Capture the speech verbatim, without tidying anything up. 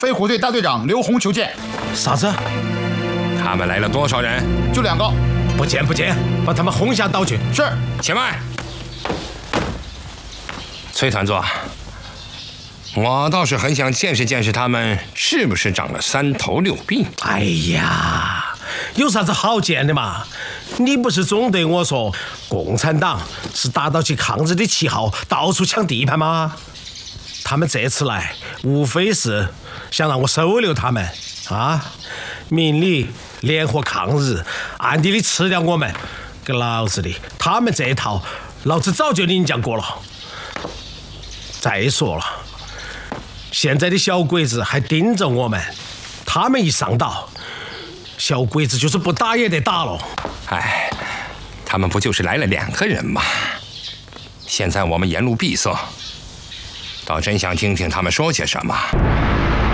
飞虎队大队长刘洪求见。 啥子？ 他们来了多少人？ 就两个。 不见不见，把他们轰下岛去。 是。 且慢。崔团座，我倒是很想见识见识他们是不是长了三头六臂。 哎呀，有啥子好见的嘛？你不是总对我说，共产党是打倒起抗日的旗号，到处抢地盘吗？他们这次来，无非是想让我收留他们啊，明里联合抗日，暗地里吃掉我们。给老子的，他们这一套，老子早就领教过了。再说了，现在的小鬼子还盯着我们，他们一上岛，小鬼子就是不打也得打了。 哎，他们不就是来了两个人吗？现在我们沿路闭塞，倒真想听听他们说些什么。